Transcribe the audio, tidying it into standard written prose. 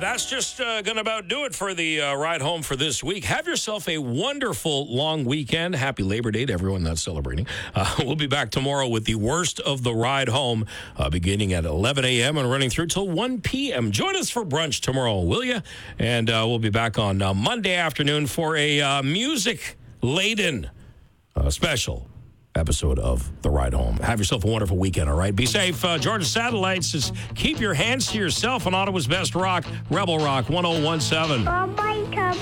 that's just going to about do it for the ride home for this week. Have yourself a wonderful long weekend. Happy Labor Day to everyone that's celebrating. We'll be back tomorrow with the worst of the ride home, beginning at 11 a.m. and running through till 1 p.m. Join us for brunch tomorrow, will you? And we'll be back on Monday afternoon for a music-laden special episode of The Ride Home. Have yourself a wonderful weekend, all right? Be safe. Georgia Satellites says, keep your hands to yourself on Ottawa's Best Rock, Rebel Rock 1017.